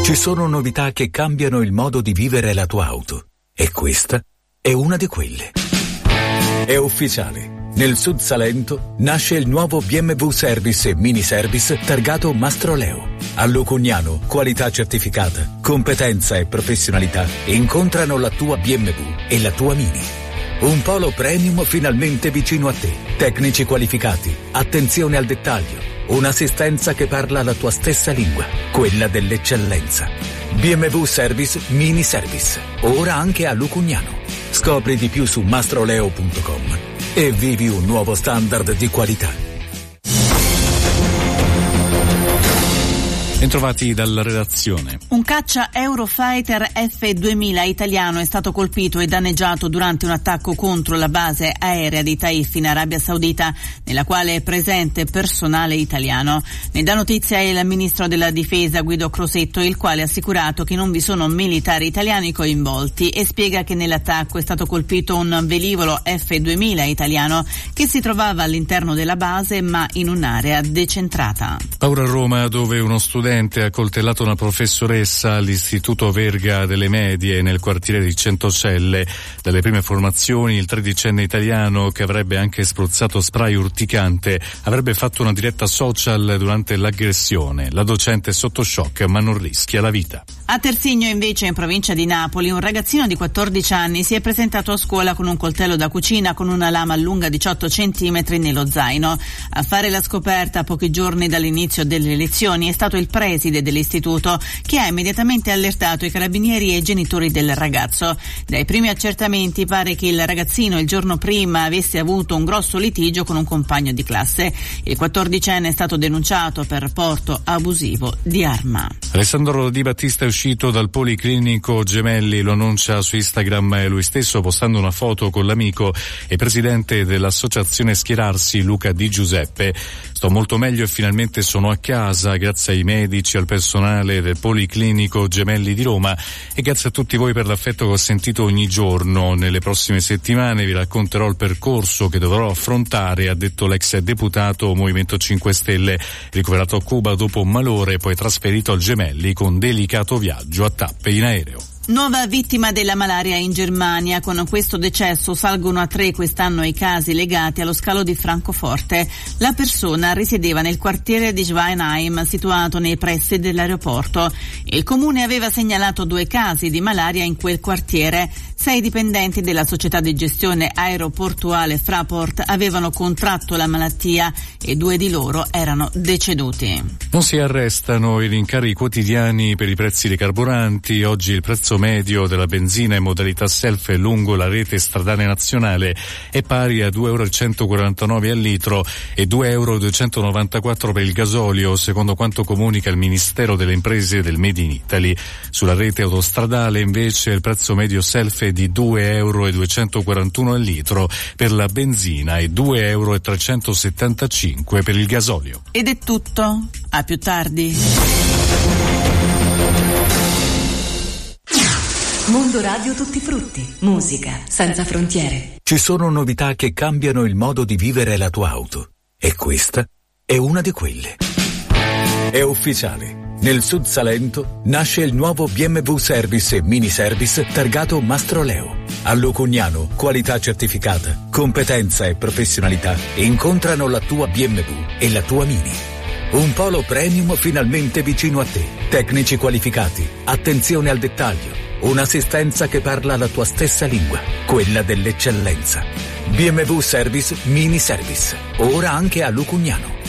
Ci sono novità che cambiano il modo di vivere la tua auto. E questa è una di quelle. È ufficiale. Nel Sud Salento nasce il nuovo BMW Service e Mini Service targato Mastroleo. A Lucugnano, qualità certificata, competenza e professionalità incontrano la tua BMW e la tua Mini. Un polo premium finalmente vicino a te. Tecnici qualificati, attenzione al dettaglio, un'assistenza che parla la tua stessa lingua, quella dell'eccellenza. BMW Service Mini Service, ora anche a Lucugnano. Scopri di più su mastroleo.com e vivi un nuovo standard di qualità. Bentrovati dalla redazione. Un caccia Eurofighter F-2000 italiano è stato colpito e danneggiato durante un attacco contro la base aerea di Taif in Arabia Saudita, nella quale è presente personale italiano. Ne dà notizia il ministro della difesa Guido Crosetto, il quale ha assicurato che non vi sono militari italiani coinvolti e spiega che nell'attacco è stato colpito un velivolo F-2000 italiano che si trovava all'interno della base ma in un'area decentrata. Ora a Roma, dove uno studente ha coltellato una professoressa all'Istituto Verga delle Medie nel quartiere di Centocelle. Dalle prime informazioni, il 13enne italiano, che avrebbe anche spruzzato spray urticante, avrebbe fatto una diretta social durante l'aggressione. La docente è sotto shock ma non rischia la vita. A Terzigno, invece, in provincia di Napoli, un ragazzino di 14 anni si è presentato a scuola con un coltello da cucina con una lama lunga 18 centimetri nello zaino. A fare la scoperta, a pochi giorni dall'inizio delle lezioni, è stato il preside dell'istituto, che ha immediatamente allertato i carabinieri e i genitori del ragazzo. Dai primi accertamenti pare che il ragazzino il giorno prima avesse avuto un grosso litigio con un compagno di classe. Il 14enne è stato denunciato per porto abusivo di arma. Alessandro Di Battista è uscito dal Policlinico Gemelli, lo annuncia su Instagram lui stesso postando una foto con l'amico e presidente dell'associazione Schierarsi Luca Di Giuseppe. Sto molto meglio e finalmente sono a casa grazie ai medici, al personale del Policlinico Gemelli di Roma e grazie a tutti voi per l'affetto che ho sentito ogni giorno. Nelle prossime settimane vi racconterò il percorso che dovrò affrontare, ha detto l'ex deputato Movimento 5 Stelle, ricoverato a Cuba dopo un malore e poi trasferito al Gemelli con delicato viaggio a tappe in aereo. Nuova vittima della malaria in Germania. Con questo decesso salgono a 3 quest'anno i casi legati allo scalo di Francoforte. La persona risiedeva nel quartiere di Schweinheim, situato nei pressi dell'aeroporto. Il comune aveva segnalato 2 casi di malaria in quel quartiere. 6 dipendenti della società di gestione aeroportuale Fraport avevano contratto la malattia e 2 di loro erano deceduti. Non si arrestano i rincari quotidiani per i prezzi dei carburanti. Oggi il prezzo medio della benzina in modalità self lungo la rete stradale nazionale è pari a €2,149 al litro e €2,294 per il gasolio, secondo quanto comunica il Ministero delle Imprese del Made in Italy. Sulla rete autostradale invece il prezzo medio self è di €2,241 al litro per la benzina e €2,375 per il gasolio. Ed è tutto. A più tardi. Mondo Radio Tutti Frutti. Musica senza frontiere. Ci sono novità che cambiano il modo di vivere la tua auto. E questa è una di quelle. È ufficiale. Nel Sud Salento nasce il nuovo BMW Service e Mini Service targato Mastroleo. A Lucugnano, qualità certificata, competenza e professionalità incontrano la tua BMW e la tua Mini. Un polo premium finalmente vicino a te. Tecnici qualificati, attenzione al dettaglio, un'assistenza che parla la tua stessa lingua, quella dell'eccellenza. BMW Service Mini Service, ora anche a Lucugnano.